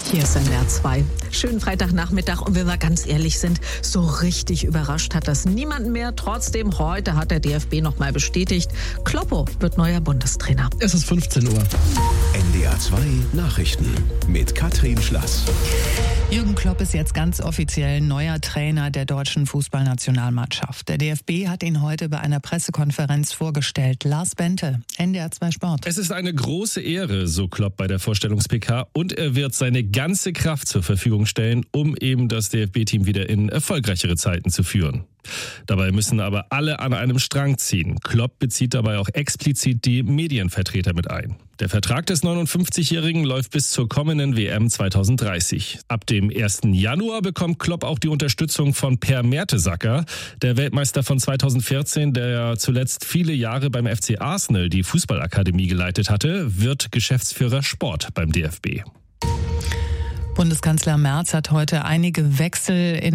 Hier ist NDR 2. Schönen Freitagnachmittag und wenn wir ganz ehrlich sind, so richtig überrascht hat das niemanden mehr. Trotzdem, heute hat der DFB nochmal bestätigt, Kloppo wird neuer Bundestrainer. Es ist 15 Uhr. NDR 2 Nachrichten mit Katrin Schlass. Jürgen Klopp ist jetzt ganz offiziell neuer Trainer der deutschen Fußballnationalmannschaft. Der DFB hat ihn heute bei einer Pressekonferenz vorgestellt. Lars Bente, NDR 2 Sport. Es ist eine große Ehre, so Klopp bei der Vorstellungs-PK, und er wird seine ganze Kraft zur Verfügung stellen, um eben das DFB-Team wieder in erfolgreichere Zeiten zu führen. Dabei müssen aber alle an einem Strang ziehen. Klopp bezieht dabei auch explizit die Medienvertreter mit ein. Der Vertrag des 59-Jährigen läuft bis zur kommenden WM 2030. Ab dem 1. Januar bekommt Klopp auch die Unterstützung von Per Mertesacker, der Weltmeister von 2014, der ja zuletzt viele Jahre beim FC Arsenal die Fußballakademie geleitet hatte, wird Geschäftsführer Sport beim DFB. Bundeskanzler Merz hat heute einige Wechsel in